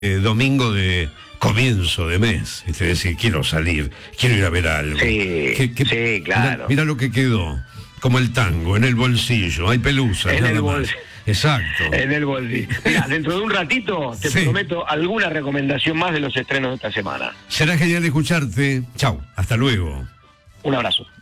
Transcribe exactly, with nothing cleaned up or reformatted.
eh, domingo de comienzo de mes, es decir, quiero salir, quiero ir a ver algo. Sí, ¿Qué- qué- sí, claro. Mira, mira lo que quedó, como el tango, en el bolsillo, hay pelusas. En nada el más. bolsillo. Exacto. En el bolsillo. Mira, dentro de un ratito te Sí. prometo alguna recomendación más de los estrenos de esta semana. Será genial escucharte. Chau, hasta luego. Un abrazo.